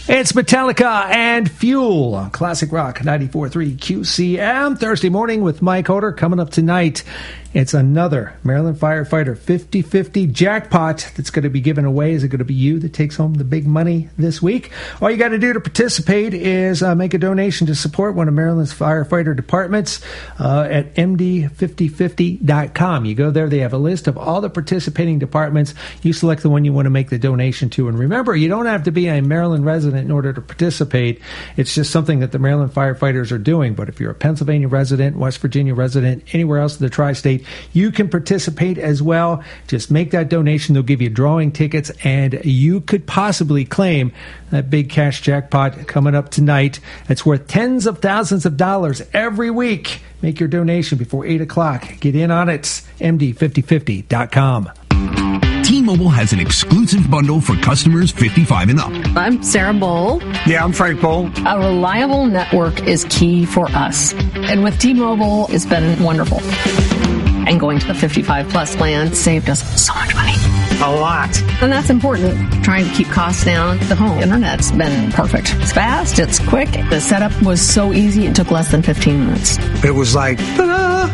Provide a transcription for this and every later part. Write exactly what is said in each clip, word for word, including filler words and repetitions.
It's Metallica and Fuel on Classic Rock ninety-four point three Q C M. Thursday morning with Mike Hoder. Coming up tonight, it's another Maryland Firefighter fifty-fifty jackpot that's going to be given away. Is it going to be you that takes home the big money this week? All you got to do to participate is uh, make a donation to support one of Maryland's firefighter departments uh, at M D fifty fifty dot com. You go there, they have a list of all the participating departments. You select the one you want to make the donation to. And remember, you don't have to be a Maryland resident in order to participate. It's just something that the Maryland firefighters are doing. But if you're a Pennsylvania resident, West Virginia resident, anywhere else in the tri-state, you can participate as well. Just make that donation. They'll give you drawing tickets, and you could possibly claim that big cash jackpot coming up tonight. It's worth tens of thousands of dollars every week. Make your donation before eight o'clock. Get in on it. M D fifty fifty dot com. T-Mobile has an exclusive bundle for customers fifty-five and up. I'm Sarah Bowl. Yeah, I'm Frank Bowl. A reliable network is key for us. And with T-Mobile, it's been wonderful. And going to the fifty-five plus plan saved us so much money. A lot. And that's important. Trying to keep costs down. The home internet's been perfect. It's fast. It's quick. The setup was so easy. It took less than fifteen minutes. It was like, ta-da!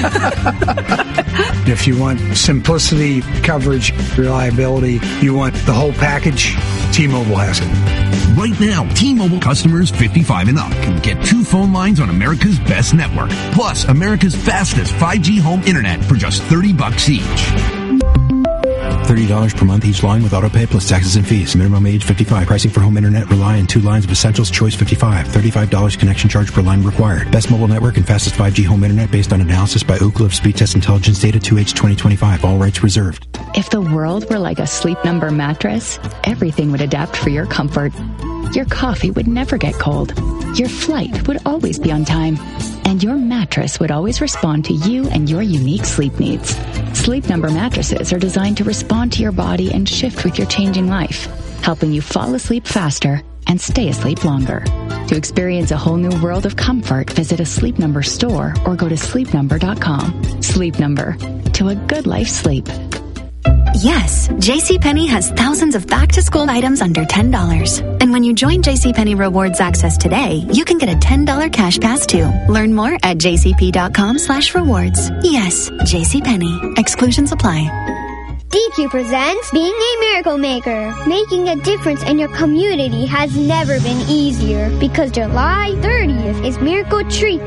If you want simplicity, coverage, reliability, you want the whole package, T-Mobile has it. Right now, T-Mobile customers fifty-five and up can get two phone lines on America's best network, plus America's fastest five G home internet for just thirty bucks each. thirty dollars per month each line with autopay plus taxes and fees. Minimum age fifty-five. Pricing for home internet rely on two lines of Essentials Choice fifty-five. thirty-five dollars connection charge per line required. Best mobile network and fastest five G home internet based on analysis by Ookla of Speed Test Intelligence Data two H twenty twenty-five. All rights reserved. If the world were like a Sleep Number mattress, everything would adapt for your comfort. Your coffee would never get cold. Your flight would always be on time. And your mattress would always respond to you and your unique sleep needs. Sleep Number mattresses are designed to respond to your body and shift with your changing life, helping you fall asleep faster and stay asleep longer. To experience a whole new world of comfort, visit a Sleep Number store or go to sleep number dot com. Sleep Number. To a good life sleep. Yes, JCPenney has thousands of back-to-school items under ten dollars. And when you join JCPenney Rewards Access today, you can get a ten dollars cash pass too. Learn more at jcp.com slash rewards. Yes, JCPenney. Exclusions apply. D Q presents Being a Miracle Maker. Making a difference in your community has never been easier because July thirtieth is Miracle Tree